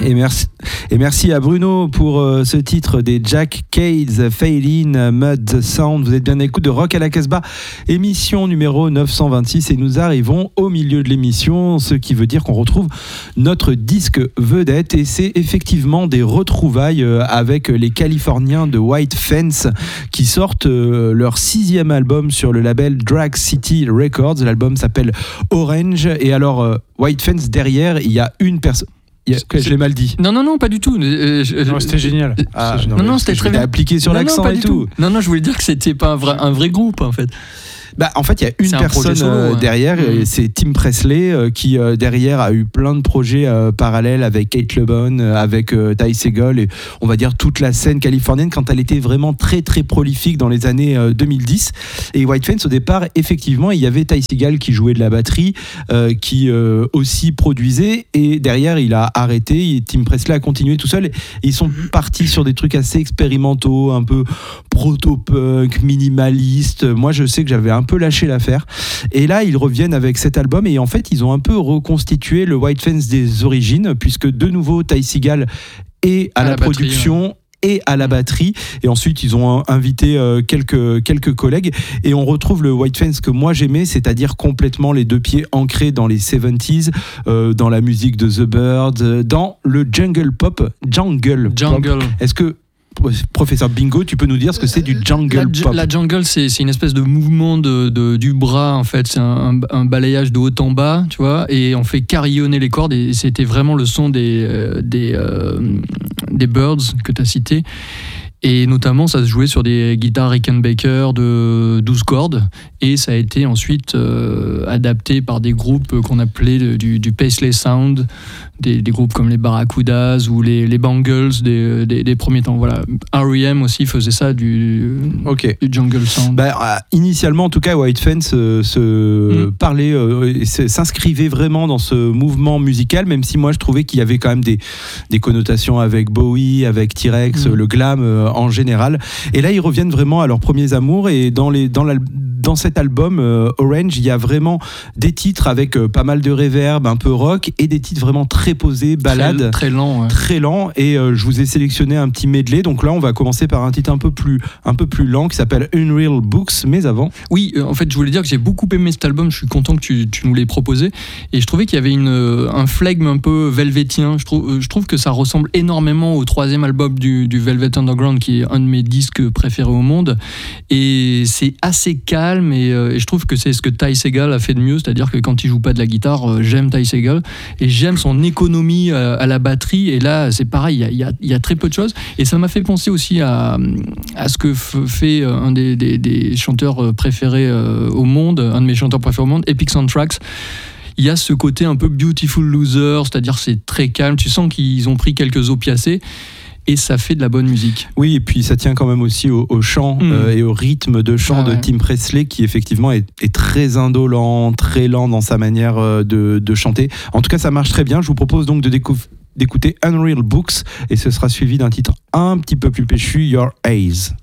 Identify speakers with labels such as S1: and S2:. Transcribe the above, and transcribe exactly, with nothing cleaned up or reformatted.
S1: Et merci, et merci à Bruno pour euh, ce titre des Jack Cades, Failin, Mud Sound. Vous êtes bien à l'écoute de Rock à la Casbah, émission numéro neuf cent vingt-six, et nous arrivons au milieu de l'émission, ce qui veut dire qu'on retrouve notre disque vedette, et c'est effectivement des retrouvailles avec les Californiens de White Fence qui sortent euh, leur sixième album sur le label Drag City Records. L'album s'appelle Orange, et alors euh, White Fence, derrière il y a une personne. Yeah, que je l'ai mal dit.
S2: Non, non, non, pas du tout. Euh, je,
S3: non, c'était génial.
S2: Ah, non, non, non, c'était très bien.
S1: Appliqué sur
S2: non,
S1: l'accent
S2: non,
S1: et tout.
S2: tout. Non, non, je voulais dire que c'était pas un vrai, un vrai groupe en fait.
S1: Bah, en fait, il y a une
S2: c'est
S1: personne
S2: solo,
S1: euh,
S2: hein.
S1: derrière,
S2: mmh.
S1: et c'est Tim Presley euh, qui euh, derrière a eu plein de projets euh, parallèles avec Kate LeBon, euh, avec euh, Ty Segall, et on va dire toute la scène californienne quand elle était vraiment très très prolifique dans les années euh, deux mille dix. Et White Fence, au départ, effectivement, il y avait Ty Segall qui jouait de la batterie, euh, qui euh, aussi produisait, et derrière il a arrêté, et Tim Presley a continué tout seul, et ils sont partis sur des trucs assez expérimentaux, un peu proto-punk, minimaliste. Moi, je sais que j'avais un peu lâché l'affaire. Et là, ils reviennent avec cet album, et en fait, ils ont un peu reconstitué le White Fence des origines, puisque de nouveau, Ty Segall est à, à la, la production. Batterie, ouais. Et à la batterie, et ensuite ils ont invité euh, quelques, quelques collègues, et on retrouve le White Fence que moi j'aimais, c'est-à-dire complètement les deux pieds ancrés dans les soixante-dix, euh, dans la musique de The Byrds, dans le jungle pop. Jungle,
S2: jungle.
S1: Pop. Est-ce que Professeur Bingo, tu peux nous dire ce que c'est du jungle
S2: la,
S1: pop?
S2: La jungle, c'est, c'est une espèce de mouvement de, de, du bras, en fait. C'est un, un balayage de haut en bas, tu vois, et on fait carillonner les cordes, et c'était vraiment le son des, euh, des, euh, des Byrds que tu as cités. Et notamment, ça se jouait sur des guitares Rickenbacker de douze cordes, et ça a été ensuite euh, adapté par des groupes qu'on appelait du, du Paisley Sound, des, des groupes comme les Barracudas ou les, les Bangles des, des, des premiers temps. Voilà. R E M aussi faisait ça, du,
S1: okay.
S2: du Jungle Sound.
S1: Bah, euh, initialement, en tout cas, White Fence euh, se mm. parlait, euh, s'inscrivait vraiment dans ce mouvement musical, même si moi je trouvais qu'il y avait quand même des, des connotations avec Bowie, avec T-Rex, mm. le glam euh, en général. Et là, ils reviennent vraiment à leurs premiers amours, et dans, les, dans, la, dans cet album euh, Orange, il y a vraiment des titres avec euh, pas mal de reverb, un peu rock, et des titres vraiment très posés, ballades.
S2: Très, très lents. Ouais.
S1: Très lents, et euh, je vous ai sélectionné un petit medley. Donc là, on va commencer par un titre un peu plus, un peu plus lent qui s'appelle Unreal Books, mais avant...
S2: Oui, euh, en fait, je voulais dire que j'ai beaucoup aimé cet album, je suis content que tu, tu nous l'aies proposé, et je trouvais qu'il y avait une, un flegme un peu velvétien. Je trouve, je trouve que ça ressemble énormément au troisième album du, du Velvet Underground, qui est un de mes disques préférés au monde, et c'est assez calme, et, euh, et je trouve que c'est ce que Ty Segall a fait de mieux, c'est-à-dire que quand il joue pas de la guitare, euh, j'aime Ty Segall, et j'aime son économie euh, à la batterie, et là c'est pareil, il y a, y a très peu de choses, et ça m'a fait penser aussi à, à ce que f- fait un des, des, des chanteurs préférés euh, au monde, un de mes chanteurs préférés au monde, Epic Soundtracks. Il y a ce côté un peu Beautiful Loser, c'est-à-dire c'est très calme, tu sens qu'ils ont pris quelques opiacés, et ça fait de la bonne musique.
S1: Oui, et puis ça tient quand même aussi au, au chant mmh. euh, et au rythme de chant ah, de ouais. Tim Presley, qui effectivement est, est très indolent, très lent dans sa manière euh, de, de chanter. En tout cas, ça marche très bien. Je vous propose donc de découvrir d'écouter Unreal Books, et ce sera suivi d'un titre un petit peu plus péchu, Your Eyes.